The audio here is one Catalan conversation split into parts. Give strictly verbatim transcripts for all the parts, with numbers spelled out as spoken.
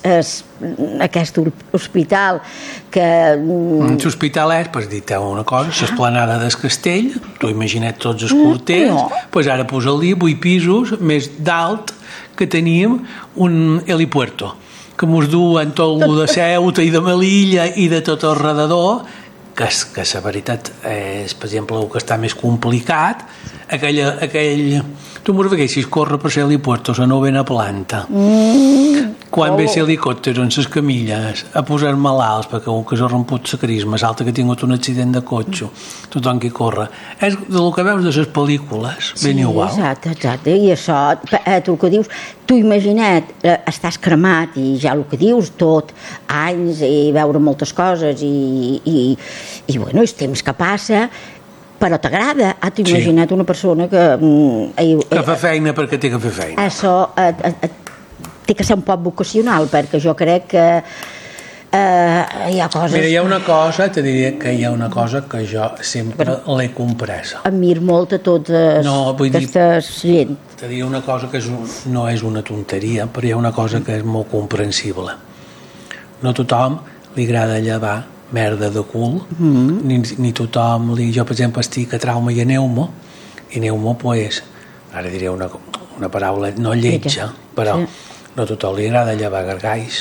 aquest hospital que... L'hospital és, per dir-te una cosa, l'esplanada del castell, tu imagina't tots els corters, doncs ara posa-li vuit pisos més d'alt que teníem un helipuerto, que mos duen tot el de Ceuta i de Melilla i de tot el redador, que, que la veritat és, per exemple, el que està més complicat, aquell, aquell tu mos veiessis córrer per l'helipuerto, la novena planta, mm, quan oh. ve l'helicòpter en les camilles a posar malalts perquè un que s'ha romput la carisma, l'altre que ha tingut un accident de cotxe, tothom que corre, és del que veus de les pel·lícules, ben sí, igual. Exacte, exacte, i això, eh, tu que dius, tu imagina't, eh, estàs cremat i ja el que dius, tot, anys i veure moltes coses i, i, i bueno, el temps que passa, però t'agrada. Ah, t'ho imagina't una persona que... Eh, que fa feina perquè té que fer feina. Això eh, eh, té que ser un poc vocacional, perquè jo crec que eh, hi ha coses... Mira, hi ha una cosa, te diria que hi ha una cosa que jo sempre l'he compresa. Admiro molt a tota no, aquesta gent. Te diria una cosa que és un, no és una tonteria, però hi ha una cosa que és molt comprensible. No a tothom li agrada llevar merda de cul, mm. ni, ni tothom li... Jo, per exemple, estic a trauma i a neumo, i neumo, pues, ara diré una, una paraula no lletja, però sí. No a tothom li agrada llevar gargalls.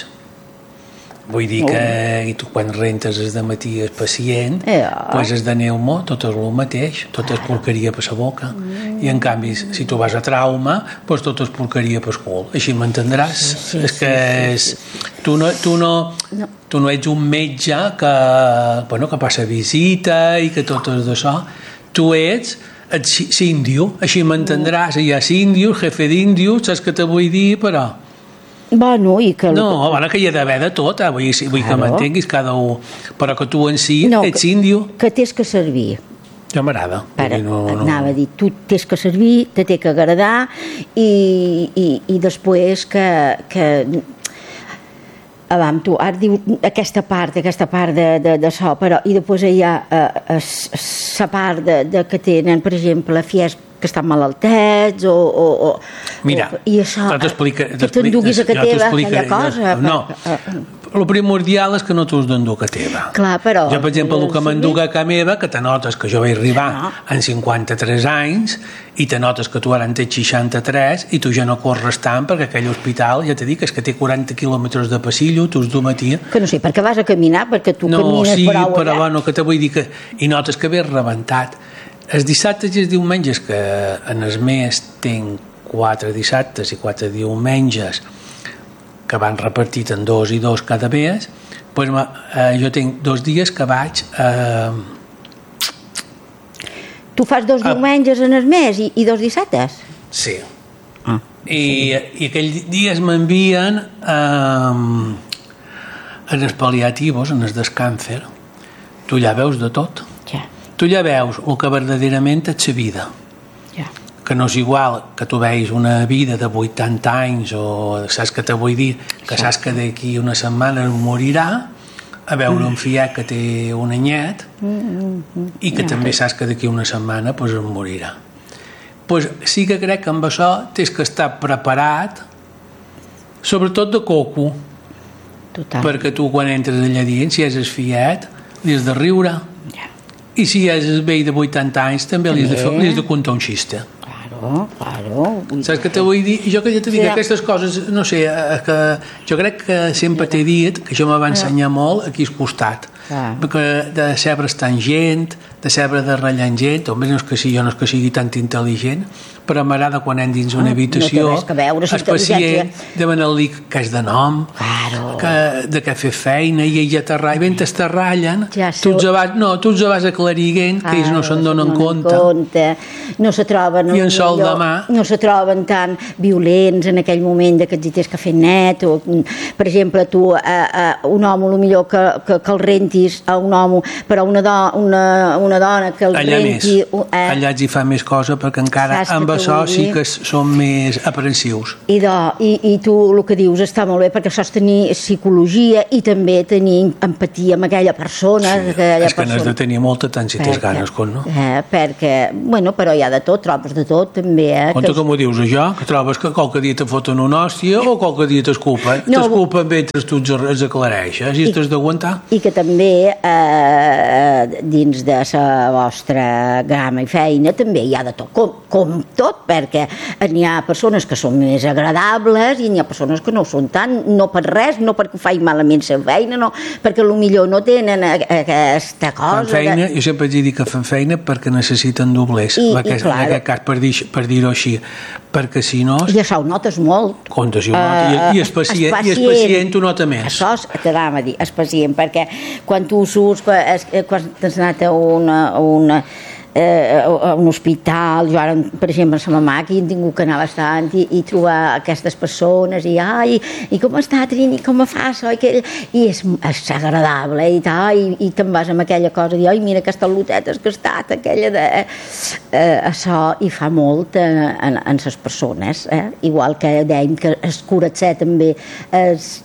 Vull dir que oh. i tu quan rentes es de matí el pacient, yeah. pues es de neumo, tot és el mateix, tot és porqueria per la boca. Mm. I en canvi, si tu vas a trauma, pues tot és porqueria per cul. Així m'entendràs? Sí, sí, és que és... Tu no, tu, no, no. tu no ets un metge que, bueno, que passa visita i que tot és d'això. Tu ets el síndio, així m'entendràs. Hi ha síndios, jefe d'índios, saps què te vull dir, però... Bueno, i que... No, bueno, que hi ha d'haver de tot, eh? vull, vull claro. que m'entenguis cada un, però que tu en si no, ets índio. Que tens que servir. Ja m'agrada. No, no... Anava a dir, tu tens que servir, te té que agradar i, i, i després que... que... Avam, tu, ara diu aquesta part, aquesta part de, de, de so, però i després hi ha la eh, part de, de que tenen, per exemple, fies que estan malaltets o... o, o Mira, o, i això, que t'enduguis a que teva aquella cosa. No, el primordial és que no t'has d'endur a teva. Clar, però... Jo, per exemple, el que m'enduc a ca meva, que te notes que jo vaig arribar no. en cinquanta-tres anys i te notes que tu ara en tens seixanta-tres i tu ja no corres tant perquè aquell hospital, ja t'he dit, és que té quaranta quilòmetres de passillo, tu has d'ho matí... Que no sé, perquè vas a caminar, perquè tu no, camines sí, prou... No, sí, però bueno, que te vull dir que... I notes que ve rebentat. Els dissabtes i els diumenges, que en el mes tinc quatre dissabtes i quatre diumenges que van repartit en dos i dos cada mes, pues, eh, jo tinc dos dies que vaig... Eh, tu fas dos a... diumenges en el mes i, i dos dissabtes? Sí. Ah, I, sí. I aquells dies m'envien eh, en els pal·liativos, en els del càncer. Tu ja veus de tot. Ja. Tu ja veus el que verdaderament és la vida. Ja. Que no és igual que tu veis una vida de vuitanta anys o saps què te vull dir, que saps que d'aquí una setmana morirà, a veure un fiat que té un anyet i que també saps que d'aquí una setmana pues, en morirà. Pues sí que crec que amb això tens que estar preparat, sobretot de coco. Total. Perquè tu quan entres allà dins, si és el fiat, li has de riure. Ja. I si és el vell de vuitanta anys, també li has de, li has de contar un xiste. Claro, claro. Saps què te vull dir? Jo que ja t'he dit que aquestes coses, no sé, que jo crec que sempre t'he dit que això me va ensenyar molt aquí al costat. Ah. Perquè de saber estar amb gent, de saber de ratllar amb gent, o no és que sigui, jo no és que sigui tan intel·ligent, però m'agrada quan hem dins una habitació, no té veure, el pacient demanar-li que és de nom, claro. que, de què fer feina, i ella te ratlla, ben te ratllen, ja tu els vas, no, tu els vas aclarint, que ells no se'n donen compte. compte. No se troben... I en sol de mà. No se troben tan violents en aquell moment de que ets hi tens que fer net, o, per exemple, tu, eh, eh, un home, millor que, que, que el renti rentis a un home, però una, do, una, una dona que el allà renti... Més. Eh, allà hi fa més cosa, perquè encara amb això sí que són més aprensius. I, do, i, I tu el que dius està molt bé, perquè això és tenir psicologia i també tenir empatia amb aquella persona. Sí, aquella és que n'has de tenir molta tant si tens ganes, com no? Eh, perquè, bueno, però hi ha de tot, trobes de tot, també. Eh, Conta que... com ho dius, això, que trobes que qualque dia te foten una hòstia o qualque dia t'esculpen. No, t'esculpen mentre tu els aclareixes i t'has d'aguantar. I que també eh, dins de la vostra grama i feina també hi ha de tot, com, com tot, perquè n'hi ha persones que són més agradables i n'hi ha persones que no ho són tant, no per res, no perquè faig malament la feina, no, perquè potser no tenen aquesta cosa. Fan feina, que... jo sempre dic que fan feina perquè necessiten doblers, I, en, aquest, i, en aquest cas per dir-ho per dir així, perquè si no... I això ho notes molt. Comptes, uh, I, i, el pacient, i el pacient ho nota més. Això és, t'anàvem a dir, el pacient, perquè quan tu surts, quan, quan t'has anat a una, a una eh, a un hospital, jo ara, per exemple, a la mama, que hi he tingut que anar bastant i, i trobar aquestes persones i, ai, i com està, Trini, com fa això? I, que, i és, és agradable i tal, i, i te'n vas amb aquella cosa, i, ai, mira aquestes lotetes que ha estat, aquella de... Eh, això hi fa molt en, en, en les persones, eh? Igual que dèiem que el curatzer també és...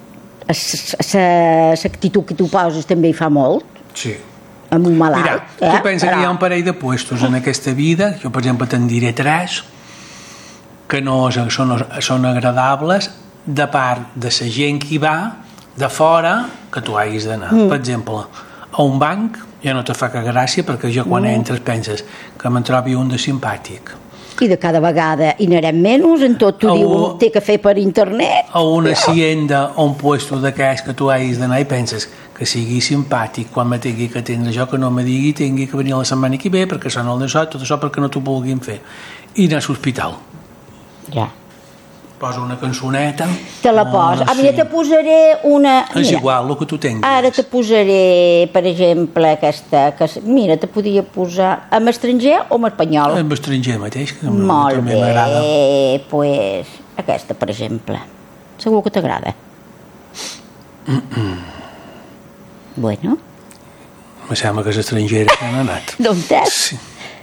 l'actitud que tu poses també hi fa molt. Sí. Amb un malalt. Mira, eh? tu pensa Però... que hi ha un parell de puestos en aquesta vida, jo per exemple te'n diré tres, que no són, són agradables de part de la gent que hi va, de fora, que tu hagis d'anar. Mm. Per exemple, a un banc ja no te fa que gràcia, perquè jo quan mm. entres penses que me'n trobi un de simpàtic. I de cada vegada hi n'anem menys, en tot t'ho diuen, té que fer per internet. O una hacienda o un puesto d'aquells que tu hagis d'anar i penses que sigui simpàtic quan me tingui que atendre això, que no me digui tingui que venir la setmana que ve perquè són el d'això, tot això perquè no t'ho vulguin fer. I anar a l'hospital. Ja. Posa una cançoneta. Te la posa. A mi te posaré una... És mira, igual, el que tu tinguis. Ara te posaré, per exemple, aquesta... Que, mira, te podia posar amb estranger o amb espanyol? Amb estranger mateix, que molt també m'agrada. Molt bé, pues, aquesta, per exemple. Segur que t'agrada. Mm -mm. Bueno. Me sembla que és estrangera que han anat. D'on és? Sí.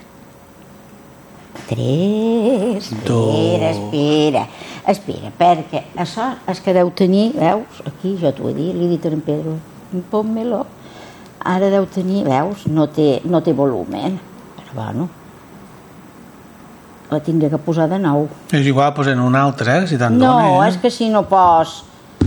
Tres, espera, espera, espera, perquè això és que deu tenir, veus, aquí jo t'ho he dit, li he dit a en Pedro, pon-me-lo, ara deu tenir, veus, no té, no té volumen, però bueno, la tindré que posar de nou. És igual, posem un altre, eh, si te'n no, dona. No, eh? És que si no pos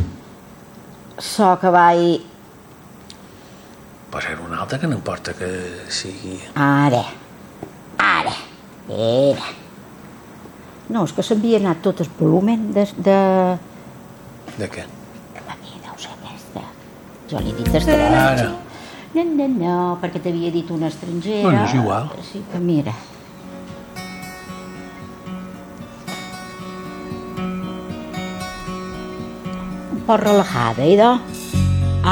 so que vaig... Posem un altre que no importa que sigui... Ara, ara. Era. No, és que s'havia anat tot el volumen de... De, de què? La meva deu ser aquesta. Jo li he dit estrangera. Ara. No, no, no, perquè t'havia dit una estrangera. Bueno, és igual. Sí, que mira. Un poc relajada, idò?